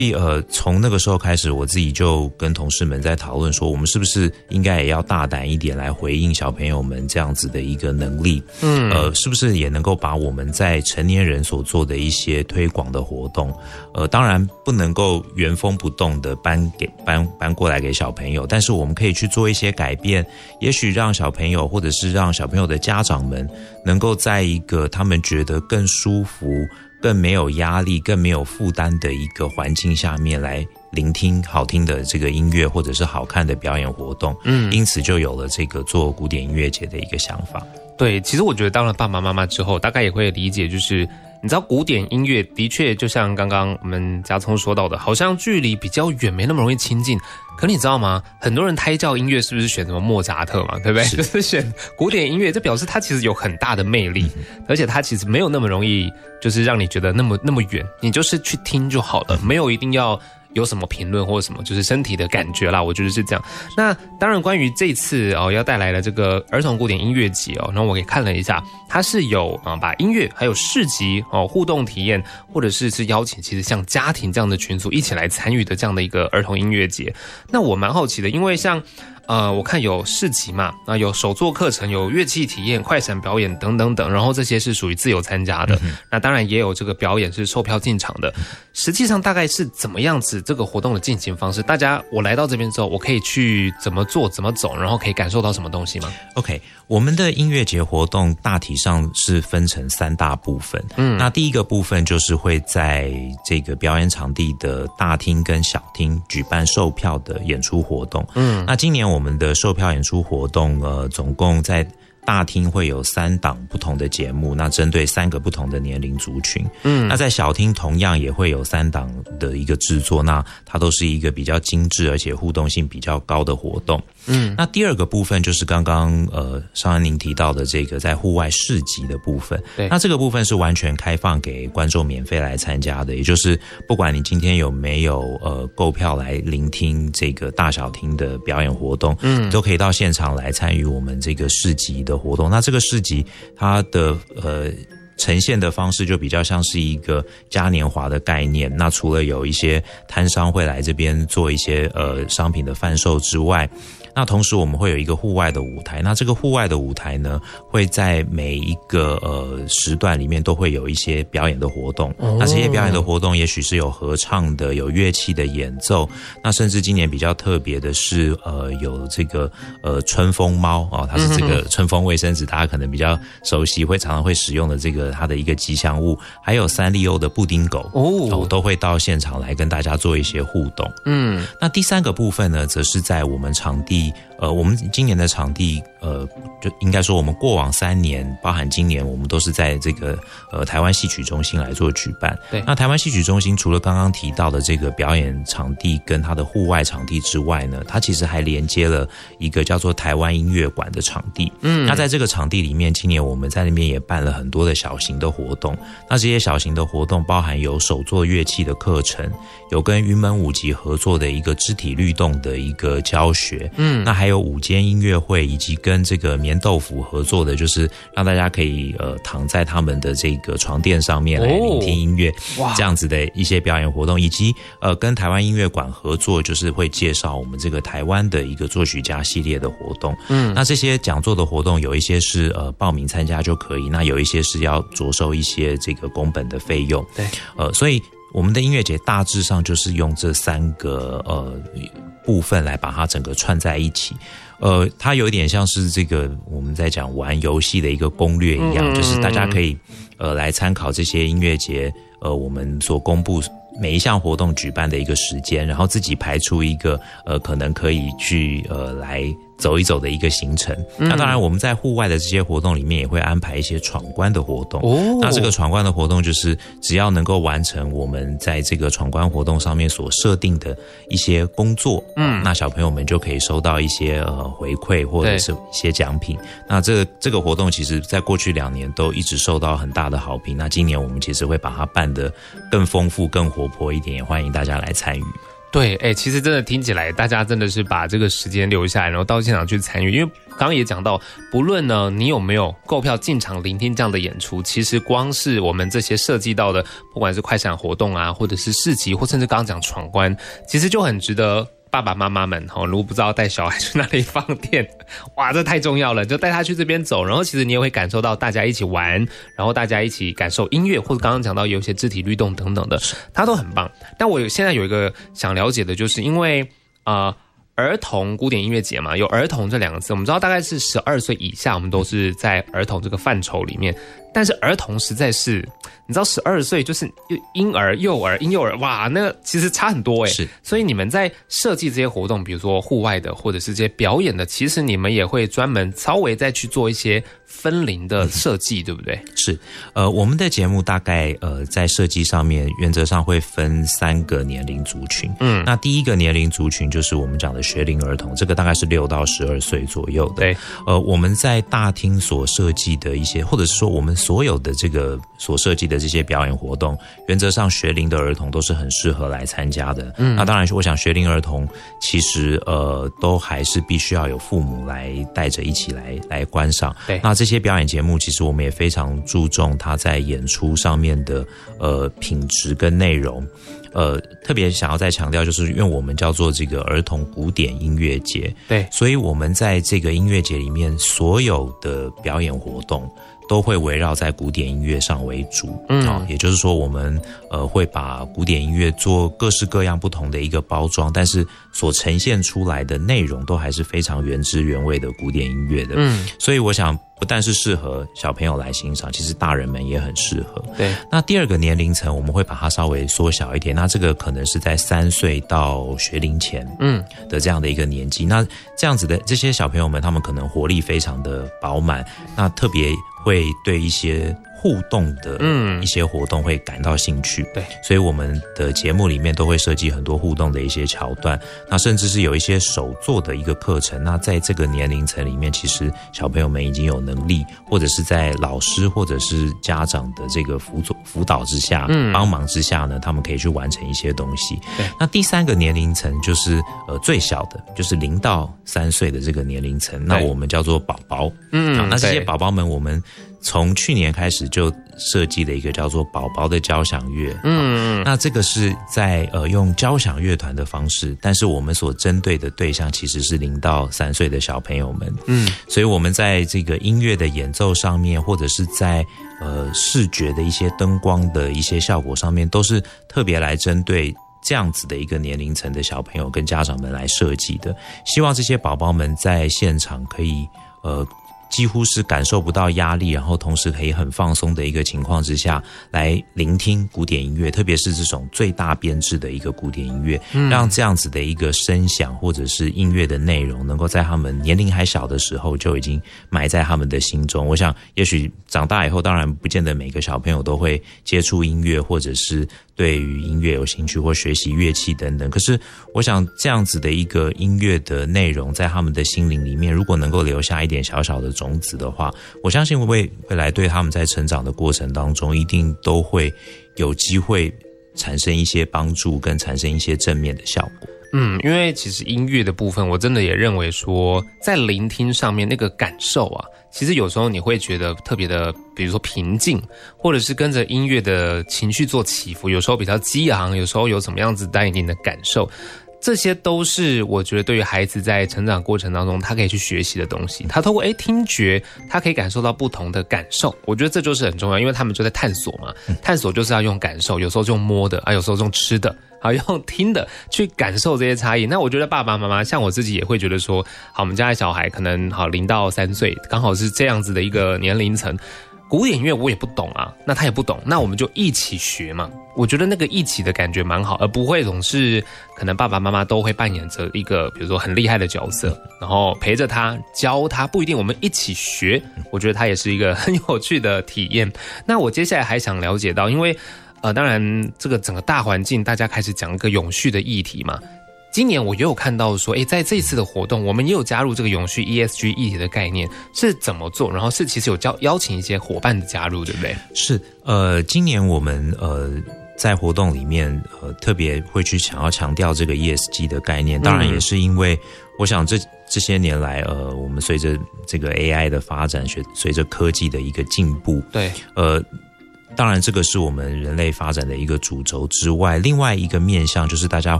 从那个时候开始，我自己就跟同事们在讨论说，我们是不是应该也要大胆一点来回应小朋友们这样子的一个能力？是不是也能够把我们在成年人所做的一些推广的活动，当然不能够原封不动的搬过来给小朋友，但是我们可以去做一些改变，也许让小朋友或者是让小朋友的家长们能够在一个他们觉得更舒服、更没有压力、更没有负担的一个环境下面来聆听好听的这个音乐或者是好看的表演活动。因此就有了这个做古典音乐节的一个想法。 对，其实我觉得当了爸爸妈妈之后，大概也会理解，就是你知道古典音乐的确就像刚刚我们家聪说到的，好像距离比较远，没那么容易亲近。可你知道吗？很多人胎教音乐是不是选什么莫扎特嘛，对不对？就是选古典音乐，这表示它其实有很大的魅力，而且它其实没有那么容易，就是让你觉得那么远，你就是去听就好了，没有一定要有什么评论或者什么，就是身体的感觉啦，我觉得是这样。那当然，关于这次要带来的这个儿童古典音乐节然后我给看了一下，它是有把音乐还有市集互动体验，或者是邀请其实像家庭这样的群组一起来参与的这样的一个儿童音乐节。那我蛮好奇的，因为像我看有市集嘛，有手作课程，有乐器体验、快闪表演等等等，然后这些是属于自由参加的。那当然也有这个表演是售票进场的。实际上大概是怎么样子这个活动的进行方式？大家我来到这边之后，我可以去怎么做、怎么走，然后可以感受到什么东西吗 ？OK， 我们的音乐节活动大体上是分成3大部分。那第一个部分就是会在这个表演场地的大厅跟小厅举办售票的演出活动。那今年我们的售票演出活动总共在大厅会有3档不同的节目，那针对3个不同的年龄族群。那在小厅同样也会有3档的一个制作，那它都是一个比较精致而且互动性比较高的活动。那第二个部分就是刚刚尚安您提到的这个在户外市集的部分。 对， 那这个部分是完全开放给观众免费来参加的，也就是不管你今天有没有购票来聆听这个大小厅的表演活动，都可以到现场来参与我们这个市集的活动。那这个市集它的呈现的方式就比较像是一个嘉年华的概念。那除了有一些摊商会来这边做一些商品的贩售之外，那同时我们会有一个户外的舞台。那这个户外的舞台呢，会在每一个时段里面都会有一些表演的活动。那这些表演的活动也许是有合唱的，有乐器的演奏。那甚至今年比较特别的是有这个春风猫它是这个春风卫生纸，大家可能比较熟悉，会常常会使用的这个它的一个吉祥物，还有三丽鸥的布丁狗都会到现场来跟大家做一些互动。那第3个部分呢，则是在我们场地我们今年的场地就应该说我们过往3年包含今年，我们都是在这个台湾戏曲中心来做举办。 对， 那台湾戏曲中心除了刚刚提到的这个表演场地跟它的户外场地之外呢，它其实还连接了一个叫做台湾音乐馆的场地。那在这个场地里面，今年我们在那边也办了很多的小型的活动。那这些小型的活动包含有手作乐器的课程，有跟云门舞集合作的一个肢体律动的一个教学。那还有午间音乐会，以及跟这个棉豆腐合作的，就是让大家可以躺在他们的这个床垫上面来聆听音乐，这样子的一些表演活动，以及跟台湾音乐馆合作，就是会介绍我们这个台湾的一个作曲家系列的活动。那这些讲座的活动有一些是报名参加就可以，那有一些是要着收一些这个工本的费用。 对， 所以我们的音乐节大致上就是用这3个部分来把它整个串在一起。它有一点像是这个我们在讲玩游戏的一个攻略一样，就是大家可以来参考这些音乐节我们所公布每一项活动举办的一个时间，然后自己排出一个可能可以去来走一走的一个行程。那当然我们在户外的这些活动里面也会安排一些闯关的活动。那这个闯关的活动就是只要能够完成我们在这个闯关活动上面所设定的一些工作，那小朋友们就可以收到一些回馈或者是一些奖品。那这个活动其实在过去2年都一直受到很大的好评。那今年我们其实会把它办得更丰富更活泼一点，也欢迎大家来参与。 对，其实真的听起来，大家真的是把这个时间留下来，然后到现场去参与。因为刚刚也讲到，不论呢你有没有购票进场聆听这样的演出，其实光是我们这些设计到的，不管是快闪活动啊，或者是市集，或甚至刚刚讲闯关，其实就很值得爸爸妈妈们如果不知道带小孩去哪里放电，哇，这太重要了，就带他去这边走，然后其实你也会感受到大家一起玩，然后大家一起感受音乐，或者刚刚讲到有一些肢体律动等等的，它都很棒。但我现在有一个想了解的，就是因为儿童古典音乐节嘛，有儿童这两个字，我们知道大概是12岁以下，我们都是在儿童这个范畴里面。但是儿童实在是，你知道12岁就是婴儿、幼儿、婴幼儿，哇，那个其实差很多是， 所以你们在设计这些活动，比如说户外的或者是这些表演的，其实你们也会专门稍微再去做一些分龄的设计，对不对？ 是，我们的节目大概在设计上面原则上会分3个年龄族群。那第一个年龄族群就是我们讲的学龄儿童，这个大概是6到12岁左右的。 对， 我们在大厅所设计的一些，或者是说我们所有的这个所设计的这些表演活动，原则上学龄的儿童都是很适合来参加的。那当然我想学龄儿童其实都还是必须要有父母来带着一起来观赏。 对， 那这些表演节目其实我们也非常注重它在演出上面的品质跟内容。特别想要再强调，就是因为我们叫做这个儿童古典音乐节， 对， 所以我们在这个音乐节里面所有的表演活动都会围绕在古典音乐上为主。也就是说我们会把古典音乐做各式各样不同的一个包装，但是所呈现出来的内容都还是非常原汁原味的古典音乐的。所以我想不但是适合小朋友来欣赏，其实大人们也很适合。 对， 那第二个年龄层我们会把它稍微缩小一点，那这个可能是在3岁到学龄前的这样的一个年纪。那这样子的这些小朋友们，他们可能活力非常的饱满，那特别会对一些互动的一些活动会感到兴趣。 对， 所以我们的节目里面都会设计很多互动的一些桥段，那甚至是有一些手作的一个课程。那在这个年龄层里面，其实小朋友们已经有能力，或者是在老师或者是家长的这个辅导之下，帮忙之下呢，他们可以去完成一些东西。 对， 那第3个年龄层就是最小的，就是0到3岁的这个年龄层，那我们叫做宝宝。那这些宝宝们，我们从去年开始就设计了一个叫做宝宝的交响乐。那这个是在用交响乐团的方式，但是我们所针对的对象其实是0到3岁的小朋友们。所以我们在这个音乐的演奏上面，或者是在视觉的一些灯光的一些效果上面，都是特别来针对这样子的一个年龄层的小朋友跟家长们来设计的，希望这些宝宝们在现场可以几乎是感受不到压力，然后同时可以很放松的一个情况之下来聆听古典音乐，特别是这种最大编制的一个古典音乐，让这样子的一个声响或者是音乐的内容能够在他们年龄还小的时候就已经埋在他们的心中。我想也许长大以后，当然不见得每个小朋友都会接触音乐，或者是对于音乐有兴趣或学习乐器等等，可是我想这样子的一个音乐的内容在他们的心灵里面，如果能够留下一点小小的种子的话，我相信未来对他们在成长的过程当中一定都会有机会产生一些帮助跟产生一些正面的效果。 因为其实音乐的部分，我真的也认为说，在聆听上面那个感受啊，其实有时候你会觉得特别的，比如说平静，或者是跟着音乐的情绪做起伏，有时候比较激昂，有时候有什么样子带领的感受。这些都是我觉得对于孩子在成长过程当中他可以去学习的东西，他透过听觉他可以感受到不同的感受，我觉得这就是很重要，因为他们就在探索嘛，探索就是要用感受，有时候就用摸的有时候用吃的用听的去感受这些差异。那我觉得爸爸妈妈像我自己也会觉得说，好，我们家的小孩可能0到3岁刚好是这样子的一个年龄层，古典音乐我也不懂啊，那他也不懂，那我们就一起学嘛。我觉得那个一起的感觉蛮好，而不会总是可能爸爸妈妈都会扮演着一个比如说很厉害的角色，然后陪着他教他，不一定我们一起学，我觉得他也是一个很有趣的体验。那我接下来还想了解到，因为当然这个整个大环境大家开始讲一个永续的议题嘛，今年我也有看到说，在这一次的活动，我们也有加入这个永续 ESG 议题的概念，是怎么做？然后是其实有邀请一些伙伴的加入，对不对？ 是，今年我们在活动里面特别会去想要强调这个 ESG 的概念，当然也是因为我想这些年来我们随着这个 AI 的发展，随着科技的一个进步， 对， 当然这个是我们人类发展的一个主轴之外，另外一个面向就是大家